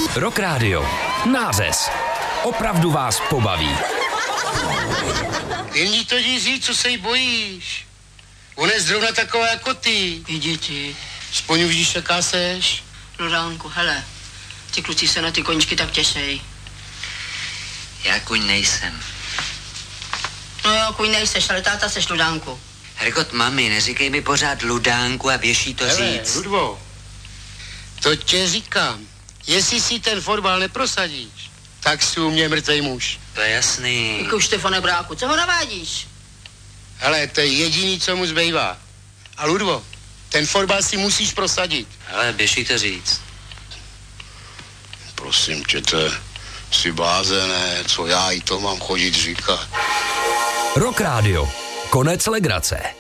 Rock Radio. Nářez. Opravdu vás pobaví. Jen to říct, co se jí bojíš. Ona je zrovna taková jako ty. I děti. Aspoň uvidíš, jaká seš. Ludánku, hele, ty kluci se na ty koníčky tak těšej. Já kuň nejsem. No jo, kuň nejseš, ale táta seš, Ludánku. Herkot, mami, neříkej mi pořád Ludánku a běží to říct. Ludvo, to tě říkám. Jestli si ten fotbal neprosadíš, tak si u mě mrtvej muž. To je jasný. Jako Štefane Bráku, co ho navádíš? Hele, to je jediný, co mu zbývá. A Ludvo, ten fotbal si musíš prosadit. Ale běží to říct. Prosím tě, jsi blázené, co já i to mám chodit říkat. Rock Radio. Konec legrace.